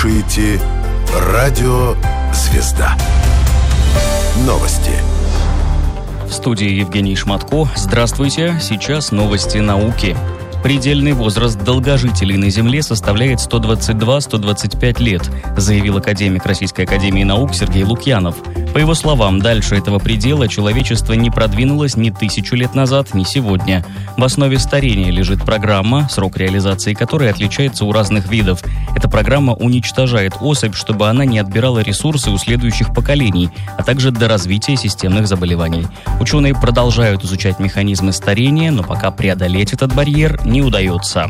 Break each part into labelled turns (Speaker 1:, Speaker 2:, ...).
Speaker 1: слушаете «Радио Звезда». Новости.
Speaker 2: В студии Евгений Шматко. Здравствуйте. Сейчас новости науки. Предельный возраст долгожителей на Земле составляет 122-125 лет, заявил академик Российской академии наук Сергей Лукьянов. По его словам, дальше этого предела человечество не продвинулось ни 1000 лет назад, ни сегодня. В основе старения лежит программа, срок реализации которой отличается у разных видов. Эта программа уничтожает особь, чтобы она не отбирала ресурсы у следующих поколений, а также до развития системных заболеваний. Ученые продолжают изучать механизмы старения, но пока преодолеть этот барьер не удается.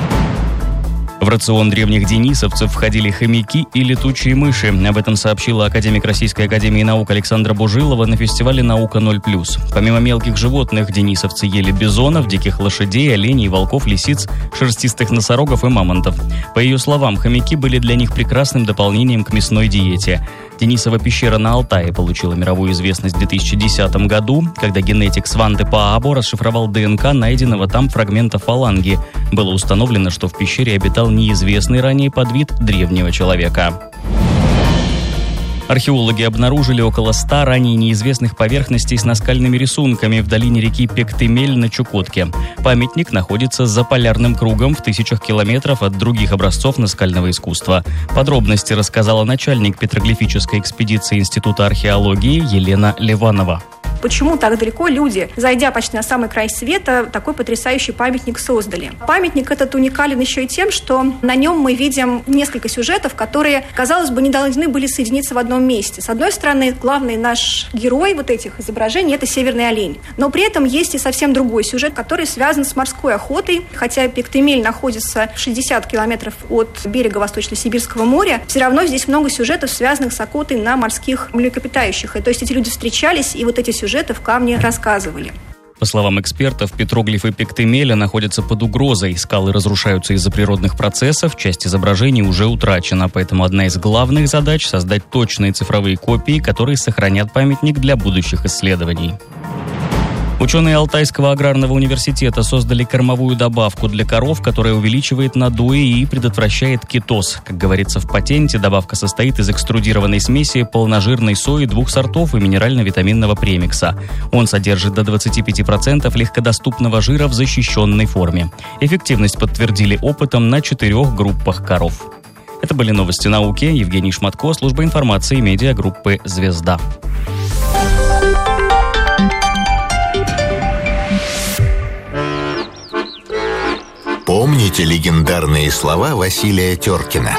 Speaker 2: В рацион древних денисовцев входили хомяки и летучие мыши. Об этом сообщила академик Российской академии наук Александра Бужилова на фестивале «Наука 0+.» Помимо мелких животных, денисовцы ели бизонов, диких лошадей, оленей, волков, лисиц, шерстистых носорогов и мамонтов. По ее словам, хомяки были для них прекрасным дополнением к мясной диете. Денисова пещера на Алтае получила мировую известность в 2010 году, когда генетик Сванте Паабо расшифровал ДНК найденного там фрагмента фаланги. Было установлено, что в пещере обитал неизвестный ранее подвид древнего человека. Археологи обнаружили около 100 ранее неизвестных поверхностей с наскальными рисунками в долине реки Пектемель на Чукотке. Памятник находится за полярным кругом в 1000 километров от других образцов наскального искусства. Подробности рассказала начальник петроглифической экспедиции Института археологии Елена Ливанова.
Speaker 3: Почему так далеко люди, зайдя почти на самый край света, такой потрясающий памятник создали? Памятник этот уникален еще и тем, что на нем мы видим несколько сюжетов, которые, казалось бы, не должны были соединиться в одном месте. С одной стороны, главный наш герой вот этих изображений – это северный олень. Но при этом есть и совсем другой сюжет, который связан с морской охотой. Хотя Пектемель находится в 60 километров от берега Восточно-Сибирского моря, все равно здесь много сюжетов, связанных с охотой на морских млекопитающих. И то есть эти люди встречались, и вот эти сюжеты в камне рассказывали.
Speaker 2: По словам экспертов, петроглифы Пектемеля находятся под угрозой. Скалы разрушаются из-за природных процессов, часть изображений уже утрачена, поэтому одна из главных задач – создать точные цифровые копии, которые сохранят памятник для будущих исследований. Ученые Алтайского аграрного университета создали кормовую добавку для коров, которая увеличивает надои и предотвращает кетоз. Как говорится в патенте, добавка состоит из экструдированной смеси полножирной сои 2 сортов и минерально-витаминного премикса. Он содержит до 25% легкодоступного жира в защищенной форме. Эффективность подтвердили опытом на 4 группах коров. Это были новости науки. Евгений Шматко, служба информации медиагруппы «Звезда».
Speaker 1: Помните легендарные слова Василия Теркина?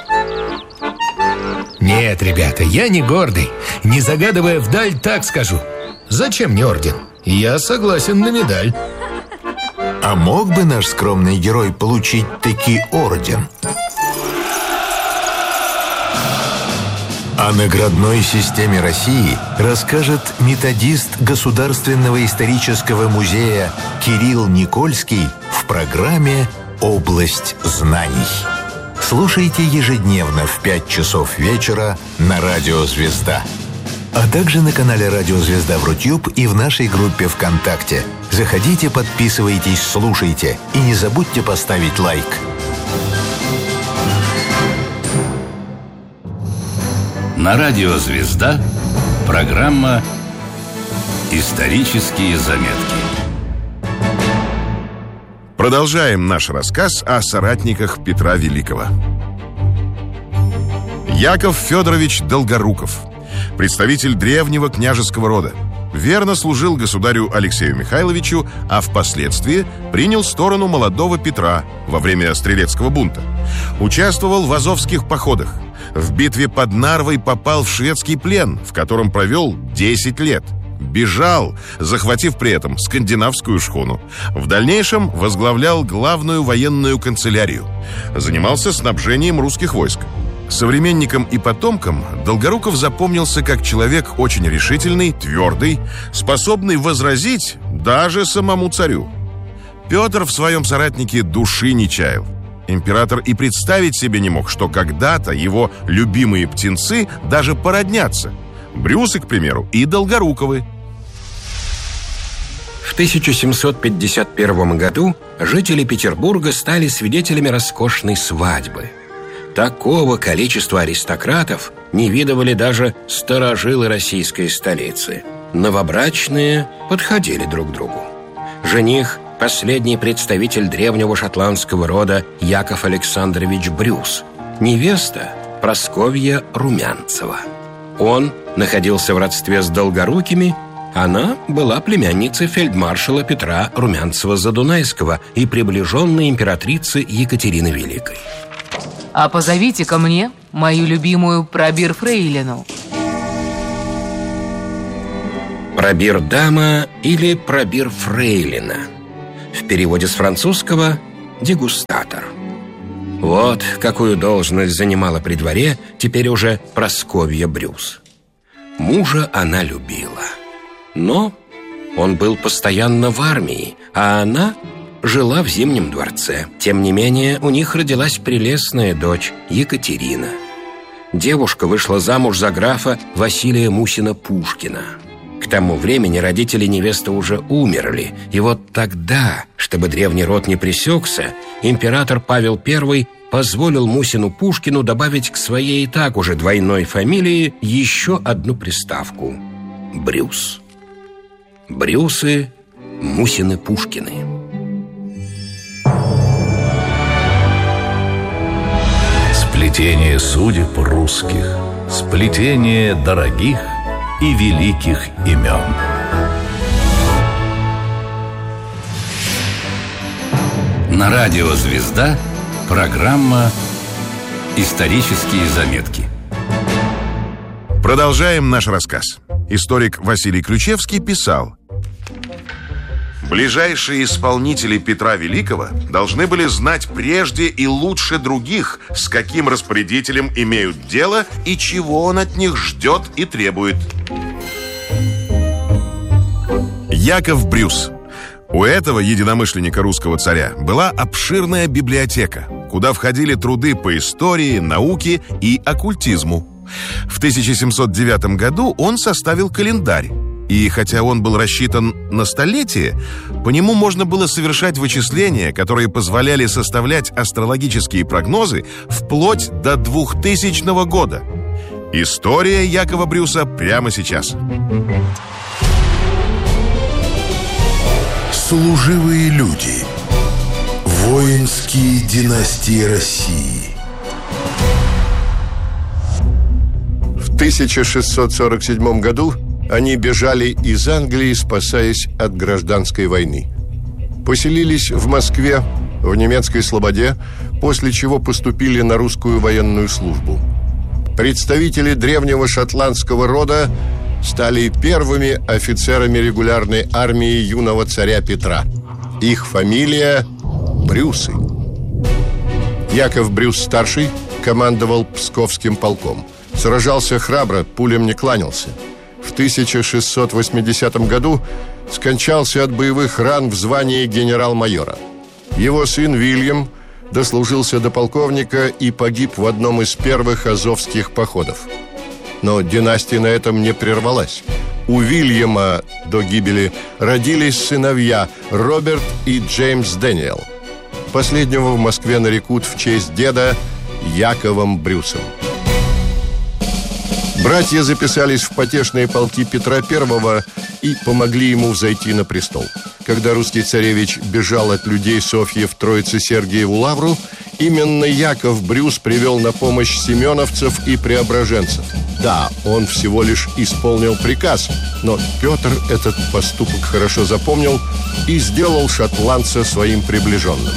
Speaker 4: Нет, ребята, я не гордый. Не загадывая вдаль, так скажу. Зачем мне орден? Я согласен на медаль.
Speaker 1: А мог бы наш скромный герой получить таки орден? О наградной системе России расскажет методист Государственного исторического музея Кирилл Никольский в программе «Область знаний». Слушайте ежедневно в 5 часов вечера на Радио Звезда. А также на канале Радио Звезда в Рутюб и в нашей группе ВКонтакте. Заходите, подписывайтесь, слушайте и не забудьте поставить лайк.
Speaker 5: На Радио Звезда программа «Исторические заметки».
Speaker 6: Продолжаем наш рассказ о соратниках Петра Великого. Яков Федорович Долгоруков, представитель древнего княжеского рода, верно служил государю Алексею Михайловичу, а впоследствии принял сторону молодого Петра во время Стрелецкого бунта. Участвовал в азовских походах. В битве под Нарвой попал в шведский плен, в котором провел 10 лет. Бежал, захватив при этом скандинавскую шхуну. В дальнейшем возглавлял главную военную канцелярию. Занимался снабжением русских войск. Современникам и потомкам Долгоруков запомнился как человек очень решительный, твердый, способный возразить даже самому царю. Петр в своем соратнике души не чаял. Император и представить себе не мог, что когда-то его любимые птенцы даже породнятся. Брюсы, к примеру, и Долгоруковы.
Speaker 7: В 1751 году жители Петербурга стали свидетелями роскошной свадьбы.
Speaker 4: Такого количества аристократов не видывали даже старожилы российской столицы. Новобрачные подходили друг к другу. Жених – последний представитель древнего шотландского рода Яков Александрович Брюс. Невеста – Прасковья Румянцева. Он находился в родстве с Долгорукими. Она была племянницей фельдмаршала Петра Румянцева-Задунайского и приближенной императрицы Екатерины Великой.
Speaker 7: А позовите ко мне мою любимую пробир-фрейлину.
Speaker 4: Пробир-дама или пробир-фрейлина. В переводе с французского «дегустатор». Вот какую должность занимала при дворе теперь уже Прасковья Брюс. Мужа она любила, но он был постоянно в армии, а она жила в Зимнем дворце. Тем не менее, у них родилась прелестная дочь Екатерина. Девушка вышла замуж за графа Василия Мусина-Пушкина. К тому времени родители невесты уже умерли, и вот тогда, чтобы древний род не пресекся, император Павел I позволил Мусину-Пушкину добавить к своей и так уже двойной фамилии еще одну приставку – Брюс. Брюсы, Мусины-Пушкины.
Speaker 5: Сплетение судеб русских, сплетение дорогих и великих имен. На радио «Звезда» программа «Исторические заметки».
Speaker 6: Продолжаем наш рассказ. Историк Василий Ключевский писал: ближайшие исполнители Петра Великого должны были знать прежде и лучше других, с каким распорядителем имеют дело и чего он от них ждет и требует. Яков Брюс. У этого единомышленника русского царя была обширная библиотека, куда входили труды по истории, науке и оккультизму. В 1709 году он составил календарь. И хотя он был рассчитан на столетие, по нему можно было совершать вычисления, которые позволяли составлять астрологические прогнозы вплоть до 2000 года. История Якова Брюса прямо сейчас.
Speaker 8: Служивые люди. Воинские династии России.
Speaker 9: В 1647 году они бежали из Англии, спасаясь от гражданской войны. Поселились в Москве, в немецкой Слободе, после чего поступили на русскую военную службу. Представители древнего шотландского рода стали первыми офицерами регулярной армии юного царя Петра. Их фамилия – Брюсы. Яков Брюс-старший командовал Псковским полком. Сражался храбро, пулям не кланялся. В 1680 году скончался от боевых ран в звании генерал-майора. Его сын Вильям дослужился до полковника и погиб в одном из первых азовских походов. Но династия на этом не прервалась. У Вильяма до гибели родились сыновья Роберт и Джеймс Дэниел. Последнего в Москве нарекут в честь деда Яковом Брюсом. Братья записались в потешные полки Петра I и помогли ему взойти на престол. Когда русский царевич бежал от людей Софьи в Троице-Сергиеву лавру, именно Яков Брюс привел на помощь семеновцев и преображенцев. Да, он всего лишь исполнил приказ, но Петр этот поступок хорошо запомнил и сделал шотландца своим приближенным.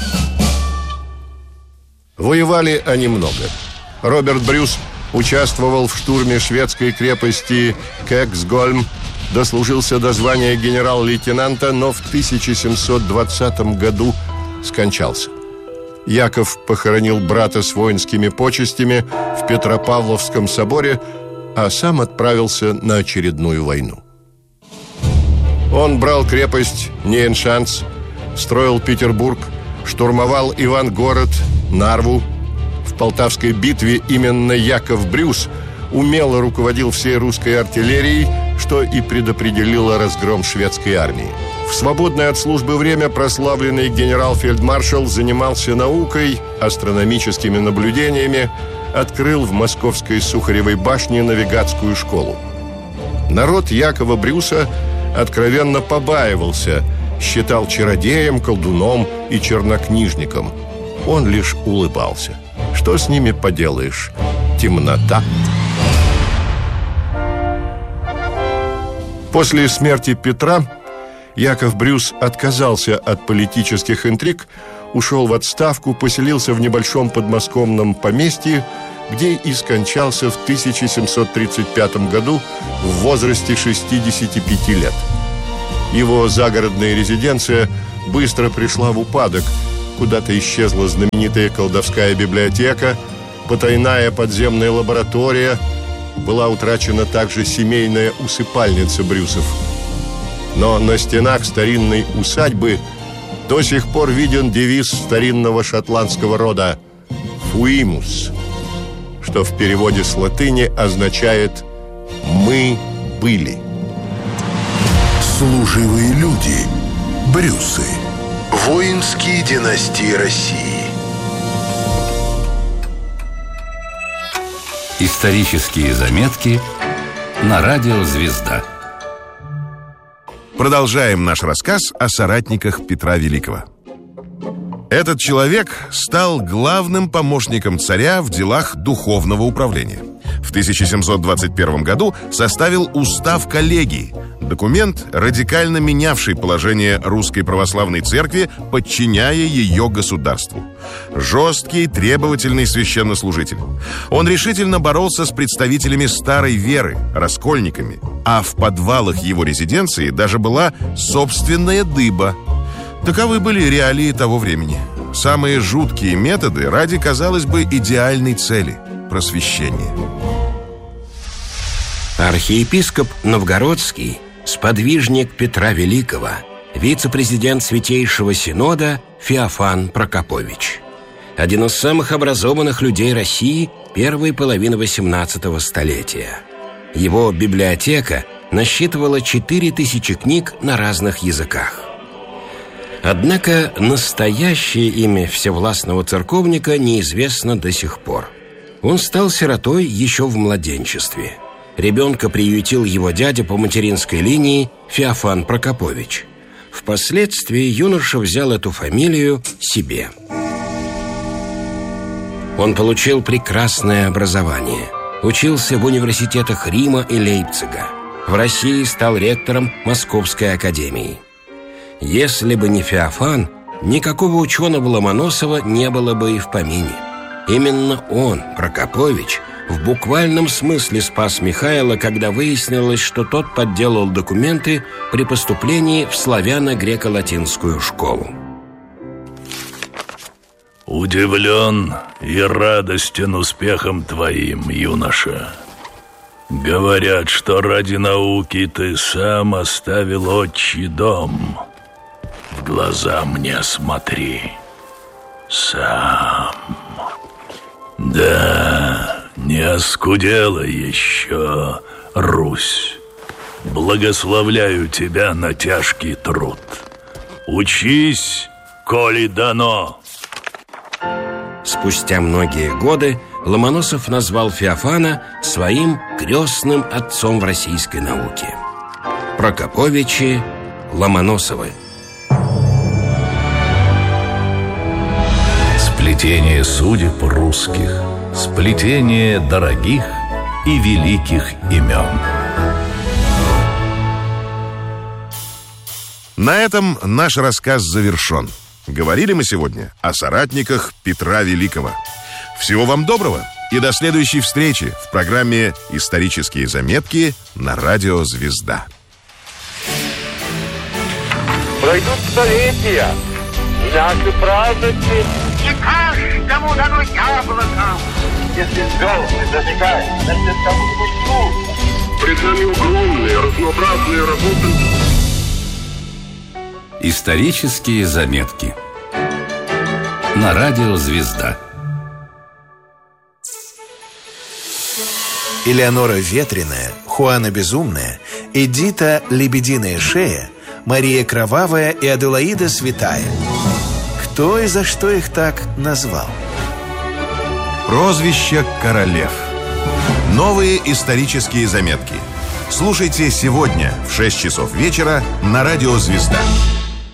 Speaker 9: Воевали они много. Роберт Брюс участвовал в штурме шведской крепости Кексгольм, дослужился до звания генерал-лейтенанта, но в 1720 году скончался. Яков похоронил брата с воинскими почестями в Петропавловском соборе, а сам отправился на очередную войну. Он брал крепость Нейншанс, строил Петербург, штурмовал Ивангород, Нарву. В Полтавской битве именно Яков Брюс умело руководил всей русской артиллерией, что и предопределило разгром шведской армии. В свободное от службы время прославленный генерал-фельдмаршал занимался наукой, астрономическими наблюдениями, открыл в московской Сухаревой башне навигатскую школу. Народ Якова Брюса откровенно побаивался, считал чародеем, колдуном и чернокнижником. Он лишь улыбался. Что с ними поделаешь? Темнота. После смерти Петра Яков Брюс отказался от политических интриг, ушел в отставку, поселился в небольшом подмосковном поместье, где и скончался в 1735 году в возрасте 65 лет. Его загородная резиденция быстро пришла в упадок. Куда-то исчезла знаменитая колдовская библиотека, потайная подземная лаборатория, была утрачена также семейная усыпальница Брюсов. Но на стенах старинной усадьбы до сих пор виден девиз старинного шотландского рода «Fuimus», что в переводе с латыни означает «мы были».
Speaker 8: Служивые люди. Брюсы. Воинские династии России.
Speaker 5: Исторические заметки на радио «Звезда».
Speaker 6: Продолжаем наш рассказ о соратниках Петра Великого. Этот человек стал главным помощником царя в делах духовного управления. В 1721 году составил устав коллегии, документ, радикально менявший положение Русской Православной Церкви, подчиняя ее государству. Жесткий, требовательный священнослужитель. Он решительно боролся с представителями старой веры, раскольниками, а в подвалах его резиденции даже была собственная дыба. Таковы были реалии того времени. Самые жуткие методы ради, казалось бы, идеальной цели – просвещения.
Speaker 4: Архиепископ Новгородский, сподвижник Петра Великого, вице-президент Святейшего Синода Феофан Прокопович. Один из самых образованных людей России первой половины XVIII столетия. Его библиотека насчитывала 4000 книг на разных языках. Однако настоящее имя всевластного церковника неизвестно до сих пор. Он стал сиротой еще в младенчестве. Ребенка приютил его дядя по материнской линии Феофан Прокопович. Впоследствии юноша взял эту фамилию себе. Он получил прекрасное образование. Учился в университетах Рима и Лейпцига. В России стал ректором Московской академии. Если бы не Феофан, никакого ученого Ломоносова не было бы и в помине. Именно он, Прокопович, в буквальном смысле спас Михаила, когда выяснилось, что тот подделал документы при поступлении в славяно-греко-латинскую школу.
Speaker 10: Удивлен и радостен успехом твоим, юноша. Говорят, что ради науки ты сам оставил отчий дом. В глаза мне смотри. Сам. Да, не оскудела еще Русь. Благословляю тебя на тяжкий труд. Учись, коли дано.
Speaker 4: Спустя многие годы Ломоносов назвал Феофана своим крестным отцом в российской науке. Прокоповичи Ломоносовы.
Speaker 5: Сплетение судеб русских, сплетение дорогих и великих имен.
Speaker 6: На этом наш рассказ завершен. Говорили мы сегодня о соратниках Петра Великого. Всего вам доброго и до следующей встречи в программе «Исторические заметки» на радио «Звезда».
Speaker 11: Пройдут столетия, наши праздники, и каждому дано яблоко. Если звезды зажигают, значит, кому-нибудь нужно. Пред нами огромные, разнообразные работы.
Speaker 5: Исторические заметки на радио «Звезда».
Speaker 1: Элеонора Ветреная, Хуана Безумная, Эдита Лебединая Шея
Speaker 12: Мария Кровавая и Аделаида Святая. Кто и за что их так назвал?
Speaker 6: Прозвище королев. Новые исторические заметки. Слушайте сегодня в 6 часов вечера на радио «Звезда».